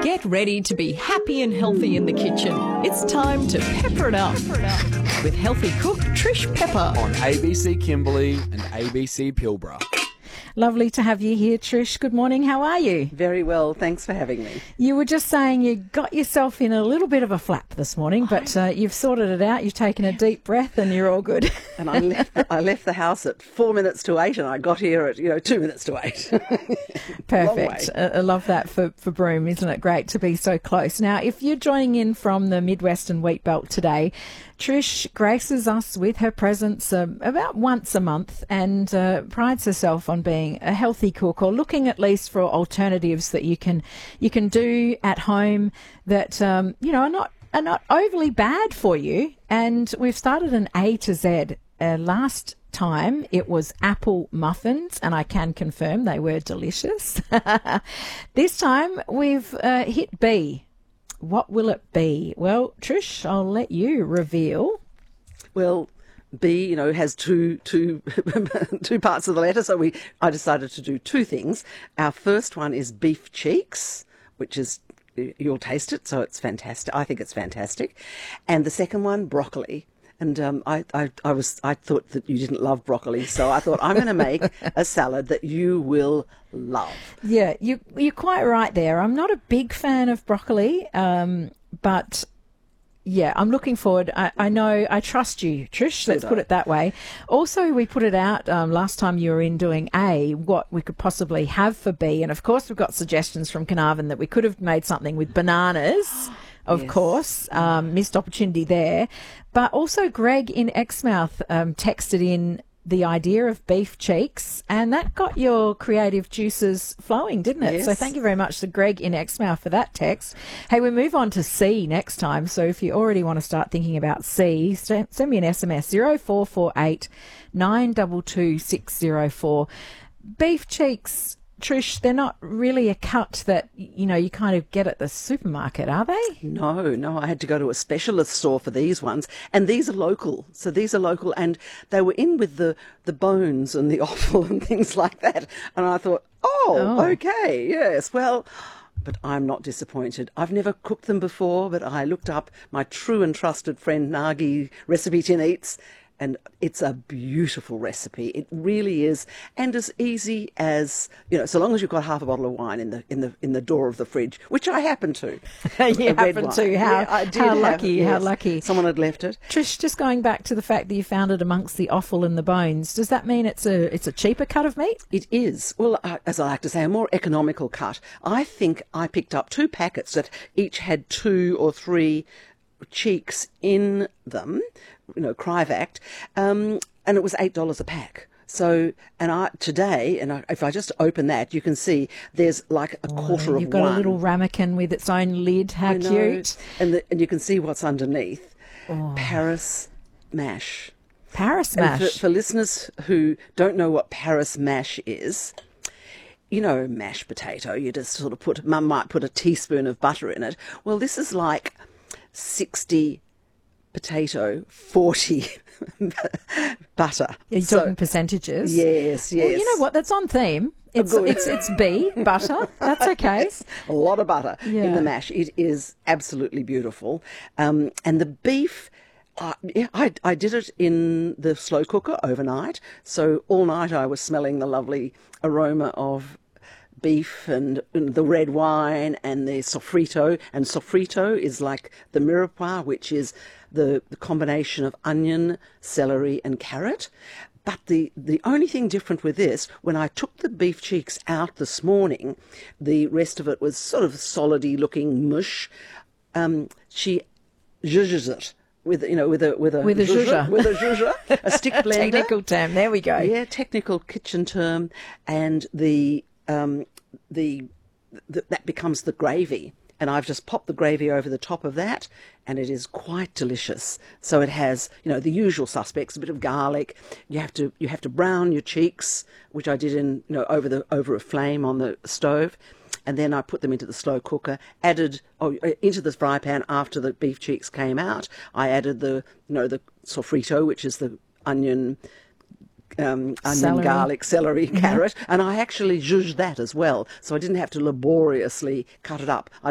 Get ready to be happy and healthy in the kitchen. It's time to pepper it up with healthy cook Trish Pepper on ABC Kimberley and ABC Pilbara. Lovely to have you here, Trish. Good morning. How are you? Very well. Thanks for having me. You were just saying you got yourself in a little bit of a flap this morning, but you've sorted it out. You've taken a deep breath and you're all good. And I left the house at 4 minutes to 8 and I got here at 2 minutes to 8. Perfect. I love that for Broome. Isn't it great to be so close? Now, if you're joining in from the Midwestern Wheat Belt today, Trish graces us with her presence about once a month and prides herself on being a healthy cook, or looking at least for alternatives that you can do at home that are not overly bad for you. And we've started an A to Z. Last time it was apple muffins, and I can confirm they were delicious. This time we've hit B. What will it be? Well, Trish, I'll let you reveal. Well, B, has two parts of the letter, so I decided to do two things. Our first one is beef cheeks, which is, you'll taste it, so it's fantastic. I think it's fantastic. And the second one, broccoli. And I thought that you didn't love broccoli, so I thought I'm going to make a salad that you will love. Yeah, you're quite right there. I'm not a big fan of broccoli, but yeah, I'm looking forward. I know, I trust you, Trish. Let's put it that way. Also, we put it out last time you were in doing A, what we could possibly have for B, and of course we've got suggestions from Carnarvon that we could have made something with bananas. Of course, missed opportunity there. But also Greg in Exmouth texted in the idea of beef cheeks, and that got your creative juices flowing, didn't it? Yes. So thank you very much to Greg in Exmouth for that text. Hey, we move on to C next time. So if you already want to start thinking about C, send me an SMS, 0448 922 604. Beef cheeks, Trish, they're not really a cut that, you kind of get at the supermarket, are they? No, I had to go to a specialist store for these ones. And these are local. So these are local, and they were in with the bones and the offal and things like that. And I thought, okay, yes, well, but I'm not disappointed. I've never cooked them before, but I looked up my true and trusted friend Nagi, Recipe Tin Eats, and it's a beautiful recipe. It really is, and as easy as so long as you've got half a bottle of wine in the door of the fridge, which I happen to. You happen to. How lucky! Someone had left it. Trish, just going back to the fact that you found it amongst the offal and the bones, does that mean it's a cheaper cut of meat? It is. Well, as I like to say, a more economical cut. I think I picked up 2 packets that each had 2 or 3 cheeks in them, Crivac, and it was $8 a pack. So, if I just open that, you can see there's like a quarter of one. You've got a little ramekin with its own lid. How cute! And you can see what's underneath. Paris mash. Paris mash. And for listeners who don't know what Paris mash is, mashed potato. You just sort of Mum might put a teaspoon of butter in it. Well, this is like 60 potato, 40 butter. You're talking percentages? Yes. Well, you know what? That's on theme. It's B, butter. That's okay. Yes, a lot of butter in the mash. It is absolutely beautiful. And the beef, I did it in the slow cooker overnight. So all night I was smelling the lovely aroma of beef and the red wine and the sofrito. And sofrito is like the mirepoix, which is the combination of onion, celery and carrot. But the only thing different with this, when I took the beef cheeks out this morning, the rest of it was sort of solidy looking mush. She zhuzhes it with a zhuzher, a stick blender. Technical term. There we go. Yeah, technical kitchen term, and that becomes the gravy. And I've just popped the gravy over the top of that, and it is quite delicious. So it has, the usual suspects, a bit of garlic. You have to brown your cheeks, which I did in, over a flame on the stove. And then I put them into the slow cooker, into the fry pan after the beef cheeks came out. I added the sofrito, which is the onion, garlic, celery, carrot, and I actually zhuzhed that as well, so I didn't have to laboriously cut it up.